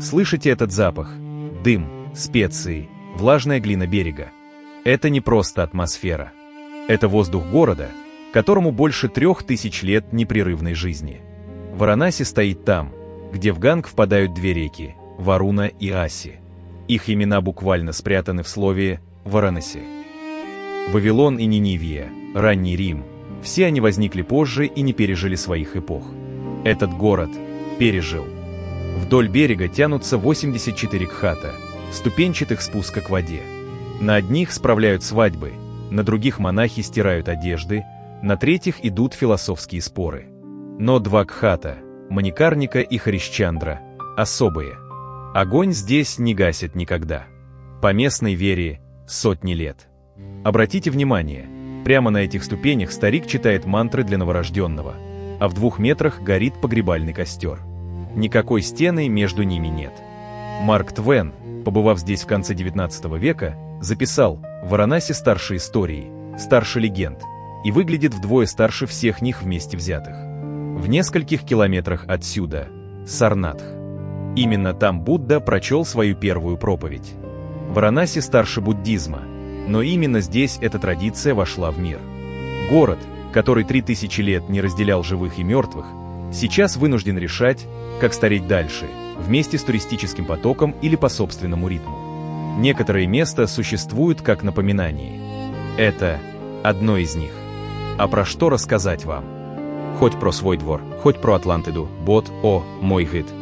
Слышите этот запах? Дым, специи, влажная глина берега. Это не просто атмосфера. Это воздух города, которому больше 3000 лет непрерывной жизни. Варанаси стоит там, где в Ганг впадают две реки – Варуна и Аси. Их имена буквально спрятаны в слове «Варанаси». Вавилон и Ниневия, ранний Рим – все они возникли позже и не пережили своих эпох. Этот город пережил. Вдоль берега тянутся 84 кхата, ступенчатых спуска к воде. На одних справляют свадьбы, на других монахи стирают одежды, на третьих идут философские споры. Но два кхата – Маникарника и Харишчандра – особые. Огонь здесь не гасит никогда. По местной вере – сотни лет. Обратите внимание, прямо на этих ступенях старик читает мантры для новорожденного, а в 2 метрах горит погребальный костер. Никакой стены между ними нет. Марк Твен, побывав здесь в конце XIX века, записал: «Варанаси старше истории, старше легенд, и выглядит вдвое старше всех них вместе взятых». В нескольких километрах отсюда – Сарнатх. Именно там Будда прочел свою первую проповедь. Варанаси старше буддизма, но именно здесь эта традиция вошла в мир. Город, который 3000 лет не разделял живых и мертвых, сейчас вынужден решать, как стареть дальше, вместе с туристическим потоком или по собственному ритму. Некоторые места существуют как напоминание. Это одно из них. А про что рассказать вам? Хоть про свой двор, хоть про Атлантиду, бот, о, мой гид.